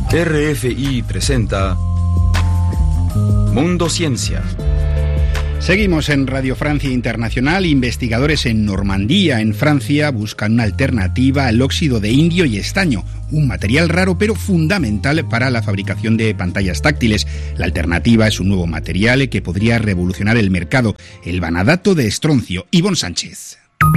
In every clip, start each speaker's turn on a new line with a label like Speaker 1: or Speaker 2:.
Speaker 1: RFI presenta Mundo Ciencia.
Speaker 2: Seguimos en Radio Francia Internacional. Investigadores en Normandía, en Francia, buscan una alternativa al óxido de indio y estaño, un material raro pero fundamental para la fabricación de pantallas táctiles. La alternativa es un nuevo material que podría revolucionar el mercado, el vanadato de estroncio. Ivonne Sánchez.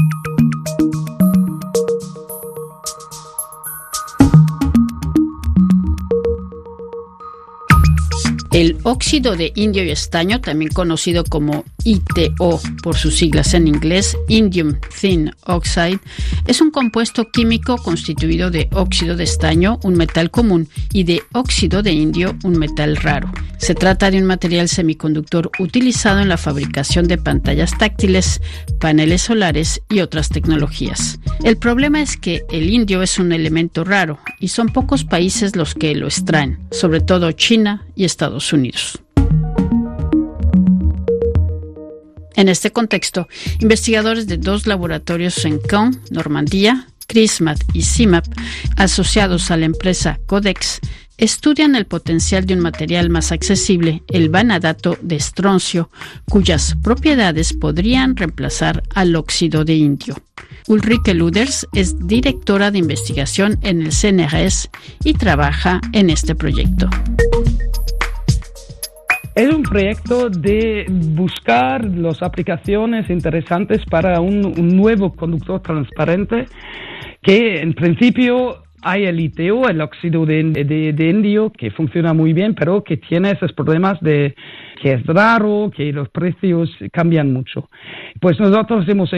Speaker 3: El óxido de indio y estaño, también conocido como ITO por sus siglas en inglés, Indium Thin Oxide, es un compuesto químico constituido de óxido de estaño, un metal común, y de óxido de indio, un metal raro. Se trata de un material semiconductor utilizado en la fabricación de pantallas táctiles, paneles solares y otras tecnologías. El problema es que el indio es un elemento raro y son pocos países los que lo extraen, sobre todo China y Estados Unidos. En este contexto, investigadores de dos laboratorios en Caen, Normandía, CRISMAT y CIMAP, asociados a la empresa Codex, estudian el potencial de un material más accesible, el vanadato de estroncio, cuyas propiedades podrían reemplazar al óxido de indio. Ulrike Luders es directora de investigación en el CNRS y trabaja en este proyecto.
Speaker 4: Es un proyecto de buscar las aplicaciones interesantes para un nuevo conductor transparente que en principio hay el ITO, el óxido de indio, que funciona muy bien, pero que tiene esos problemas de que es raro, que los precios cambian mucho. Pues nosotros hemos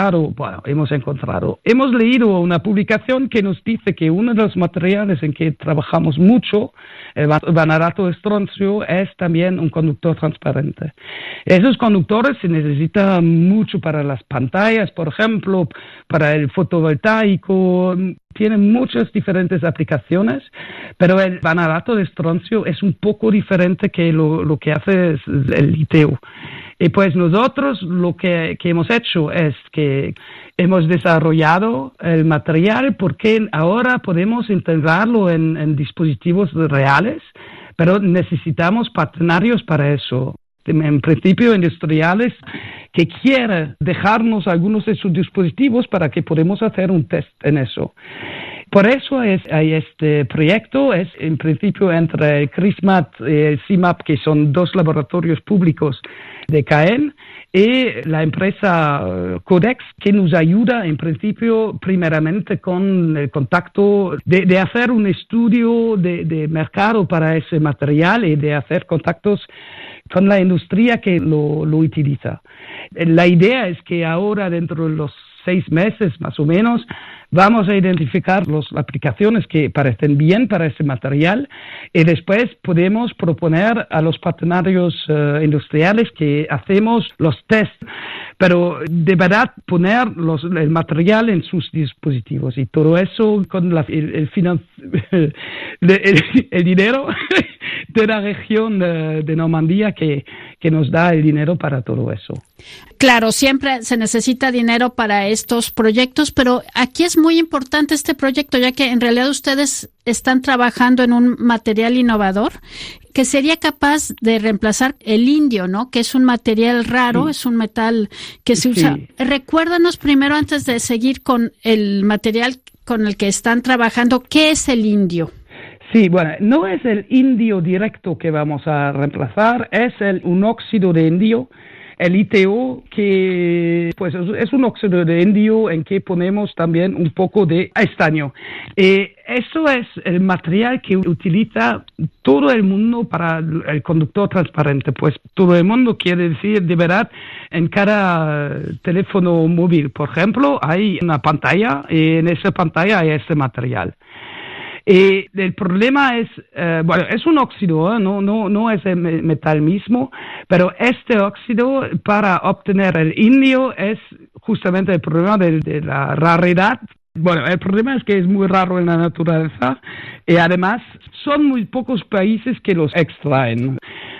Speaker 4: leído una publicación que nos dice que uno de los materiales en que trabajamos mucho, el vanadato de estroncio, es también un conductor transparente. Esos conductores se necesitan mucho para las pantallas, por ejemplo, para el fotovoltaico. Tienen muchas diferentes aplicaciones, pero el vanadato de estroncio es un poco diferente que lo que hace el ITO. Y pues nosotros lo que hemos hecho es que hemos desarrollado el material porque ahora podemos integrarlo en dispositivos reales, pero necesitamos partnerios para eso. En principio, industriales que quieran dejarnos algunos de sus dispositivos para que podamos hacer un test en eso. Por eso hay este proyecto, es en principio entre el CRISMAT y el CIMAP, que son dos laboratorios públicos de Caen, y la empresa Codex, que nos ayuda en principio primeramente con el contacto de hacer un estudio de mercado para ese material y de hacer contactos con la industria que lo utiliza. La idea es que ahora, dentro de los 6 meses más o menos, vamos a identificar las aplicaciones que parecen bien para ese material y después podemos proponer a los partnerios industriales que hacemos los tests, pero de verdad poner el material en sus dispositivos y todo eso con el dinero de la región de Normandía que nos da el dinero para todo eso.
Speaker 3: Claro, siempre se necesita dinero para estos proyectos, pero aquí es muy importante este proyecto, ya que en realidad ustedes están trabajando en un material innovador que sería capaz de reemplazar el indio, ¿no? Que es un material raro, sí. Es un metal que se usa. Sí. Recuérdanos primero, antes de seguir con el material con el que están trabajando, ¿qué es el indio?
Speaker 4: Sí, bueno, no es el indio directo que vamos a reemplazar, es un óxido de indio. El ITO, que pues es un óxido de indio en que ponemos también un poco de estaño. Eso es el material que utiliza todo el mundo para el conductor transparente. Pues todo el mundo quiere decir, de verdad, en cada teléfono móvil, por ejemplo, hay una pantalla y en esa pantalla hay este material. El problema es, es un óxido, no es el metal mismo, pero este óxido, para obtener el indio, es justamente el problema de la raridad. Bueno, el problema es que es muy raro en la naturaleza y además son muy pocos países que los extraen.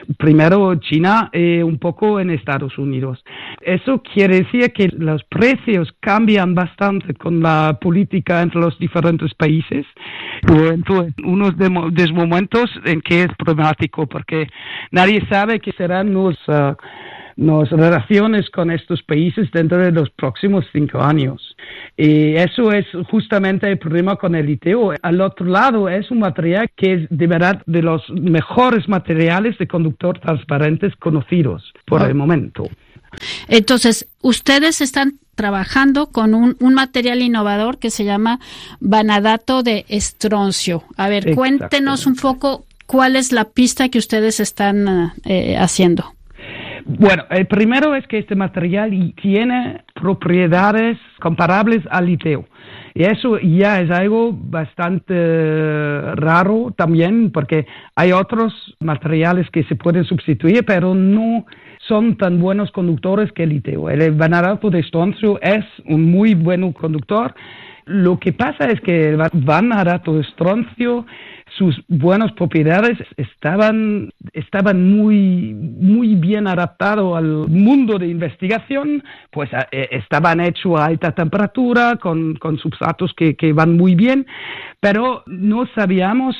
Speaker 4: primero China y un poco en Estados Unidos. Eso quiere decir que los precios cambian bastante con la política entre los diferentes países. Entonces, unos de los momentos en que es problemático porque nadie sabe qué serán las relaciones con estos países dentro de los próximos 5 años. Y eso es justamente el problema con el ITO. Al otro lado, es un material que es de verdad de los mejores materiales de conductor transparentes conocidos por el momento.
Speaker 3: Entonces, ustedes están trabajando con un material innovador que se llama vanadato de estroncio. A ver, cuéntenos un poco cuál es la pista que ustedes están haciendo.
Speaker 4: Bueno, el primero es que este material tiene propiedades comparables al litio. Y eso ya es algo bastante raro también, porque hay otros materiales que se pueden sustituir, pero no son tan buenos conductores que el litio. El vanadato de estroncio es un muy buen conductor. Lo que pasa es que el vanadato de estroncio, sus buenas propiedades estaban muy bien adaptados al mundo de investigación, pues estaban hechos a alta temperatura, con sustratos que van muy bien, pero no sabíamos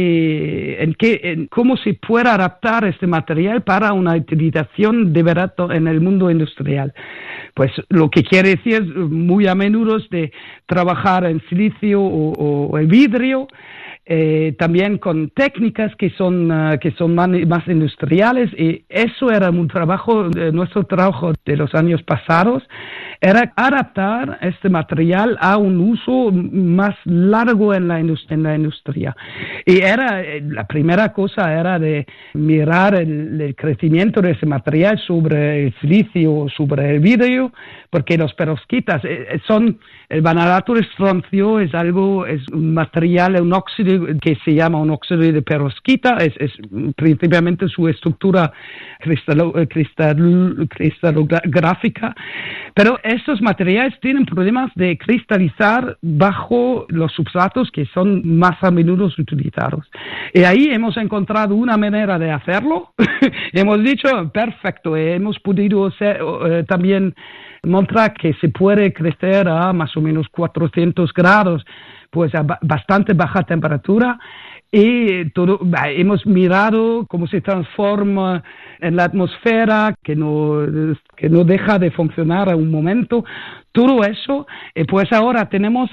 Speaker 4: cómo se puede adaptar este material para una utilización de verdad en el mundo industrial. Pues lo que quiere decir es muy a menudo de trabajar en silicio o el vidrio, también con técnicas que son más industriales, y eso era nuestro trabajo de los años pasados, era adaptar este material a un uso más largo en la industria. Y la primera cosa era de mirar el crecimiento de ese material sobre el silicio, sobre el vidrio, porque los perovskitas el vanadato de estroncio es un material, un óxido que se llama un óxido de perovskita, es principalmente su estructura cristalográfica, pero estos materiales tienen problemas de cristalizar bajo los sustratos que son más a menudo utilizados. Y ahí hemos encontrado una manera de hacerlo. Hemos dicho, perfecto, hemos podido también mostrar que se puede crecer a más o menos 400 grados, pues a bastante baja temperatura, y hemos mirado cómo se transforma en la atmósfera, que no deja de funcionar a un momento. Todo eso, pues ahora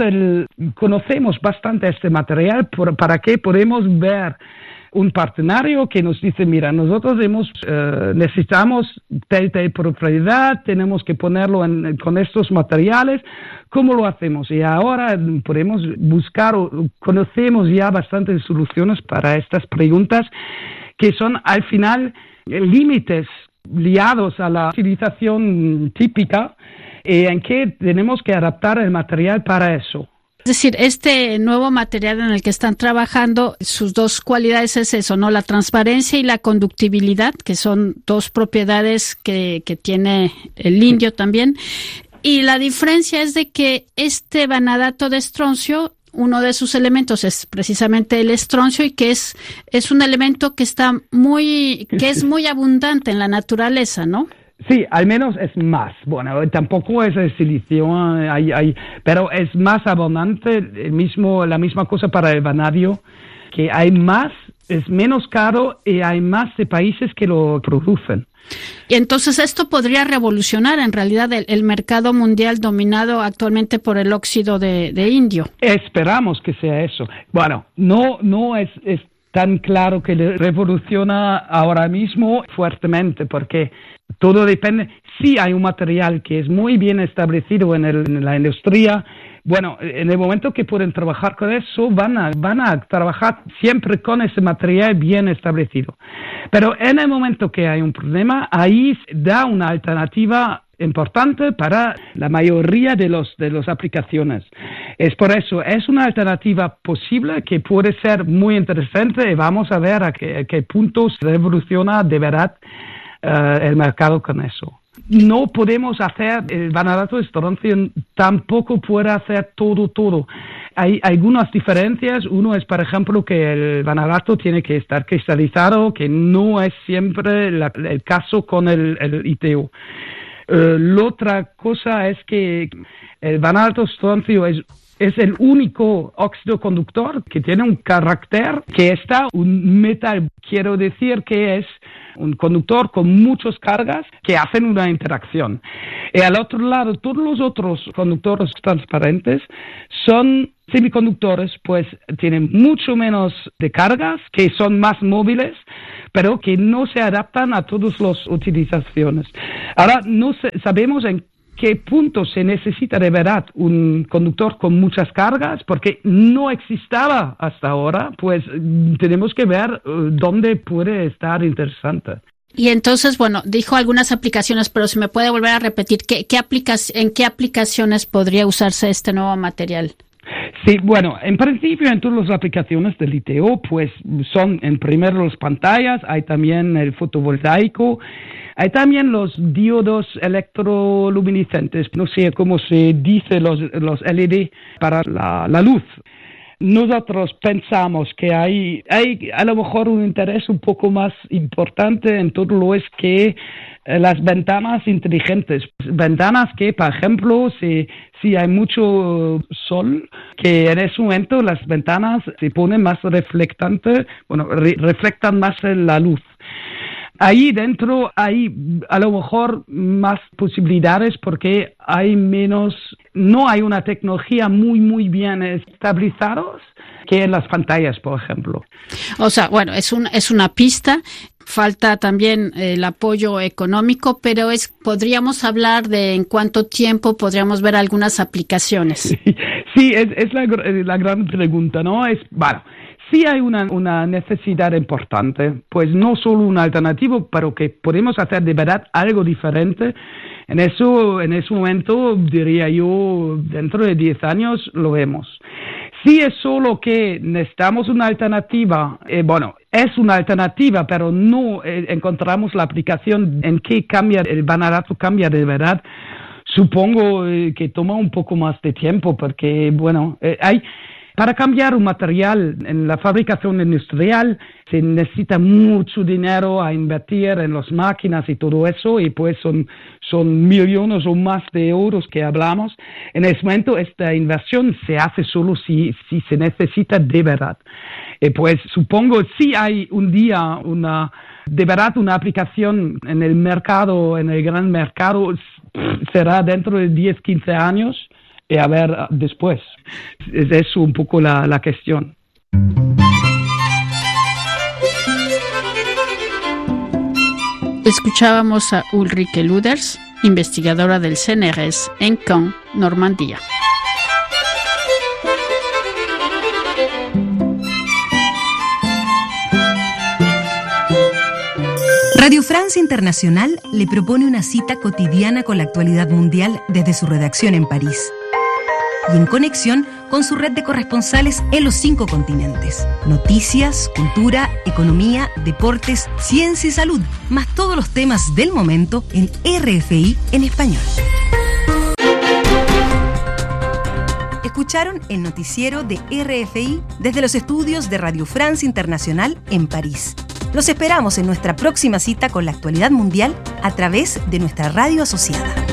Speaker 4: conocemos bastante este material para que podemos ver un partenario que nos dice, mira, nosotros necesitamos tal propiedad, tenemos que ponerlo con estos materiales, ¿cómo lo hacemos? Y ahora podemos buscar, conocemos ya bastantes soluciones para estas preguntas, que son al final límites liados a la utilización típica, en que tenemos que adaptar el material para eso.
Speaker 3: Es decir, este nuevo material en el que están trabajando, sus dos cualidades es eso, ¿no? La transparencia y la conductibilidad, que son dos propiedades que tiene el indio también. Y la diferencia es de que este vanadato de estroncio, uno de sus elementos es precisamente el estroncio, y que es un elemento que es muy abundante en la naturaleza, ¿no?
Speaker 4: Sí, al menos es más. Bueno, tampoco es el silicio, pero es más abundante. La misma cosa para el vanadio, que hay más, es menos caro y hay más de países que lo producen.
Speaker 3: Y entonces esto podría revolucionar en realidad el mercado mundial dominado actualmente por el óxido de indio. Esperamos
Speaker 4: que sea eso. Bueno, no es tan claro que revoluciona ahora mismo fuertemente, porque todo depende. Sí hay un material que es muy bien establecido en la industria. Bueno, en el momento que pueden trabajar con eso, van a trabajar siempre con ese material bien establecido. Pero en el momento que hay un problema, ahí da una alternativa importante para la mayoría de las aplicaciones. Es por eso, es una alternativa posible que puede ser muy interesante, y vamos a ver a qué punto se revoluciona de verdad el mercado con eso. no podemos hacer, el vanadato de estroncio tampoco puede hacer todo. Hay algunas diferencias. Uno es, por ejemplo, que el vanadato tiene que estar cristalizado, que no es siempre el caso con el ITO. La otra cosa es que el vanadato de estroncio es el único óxido conductor que tiene un carácter que está un metal. Quiero decir que es un conductor con muchas cargas que hacen una interacción. Y al otro lado, todos los otros conductores transparentes son semiconductores, pues tienen mucho menos de cargas, que son más móviles, pero que no se adaptan a todas las utilizaciones. Ahora, no sabemos en qué punto se necesita de verdad un conductor con muchas cargas, porque no existaba hasta ahora, pues tenemos que ver dónde puede estar interesante.
Speaker 3: Y entonces, bueno, dijo algunas aplicaciones, pero si me puede volver a repetir, ¿en qué aplicaciones podría usarse este nuevo material?
Speaker 4: Sí, bueno, en principio en todas las aplicaciones del ITO, pues son en primero las pantallas, hay también el fotovoltaico, hay también los diodos electroluminiscentes, no sé cómo se dice los LED para la luz. Nosotros pensamos que hay a lo mejor un interés un poco más importante en todo lo es que las ventanas inteligentes, ventanas que, por ejemplo, si hay mucho sol, que en ese momento las ventanas se ponen más reflectantes, reflectan más la luz. Ahí dentro hay a lo mejor más posibilidades porque no hay una tecnología muy bien estabilizados que en las pantallas, por ejemplo.
Speaker 3: O sea, bueno, es una pista. Falta también el apoyo económico, pero podríamos hablar de en cuánto tiempo podríamos ver algunas aplicaciones.
Speaker 4: Sí, es la gran pregunta, ¿no? Sí hay una necesidad importante, pues no solo una alternativa, pero que podemos hacer de verdad algo diferente. En ese momento, diría yo, dentro de 10 años lo vemos. Si es solo que necesitamos una alternativa, es una alternativa, pero no encontramos la aplicación en que el vanadato cambia de verdad. Supongo que toma un poco más de tiempo porque, para cambiar un material en la fabricación industrial se necesita mucho dinero a invertir en las máquinas y todo eso, y pues son millones o más de euros que hablamos. En ese momento esta inversión se hace solo si se necesita de verdad. Pues supongo si hay un día de verdad una aplicación en el mercado, en el gran mercado, será dentro de 10, 15 años. Y a ver después. Es eso un poco la cuestión.
Speaker 3: Escuchábamos a Ulrike Luders, investigadora del CNRS en Caen, Normandía.
Speaker 5: Radio France Internacional le propone una cita cotidiana con la actualidad mundial desde su redacción en París y en conexión con su red de corresponsales en los 5 continentes. Noticias, cultura, economía, deportes, ciencia y salud, más todos los temas del momento en RFI en español. Escucharon el noticiero de RFI desde los estudios de Radio France Internacional en París. Los esperamos en nuestra próxima cita con la actualidad mundial a través de nuestra radio asociada.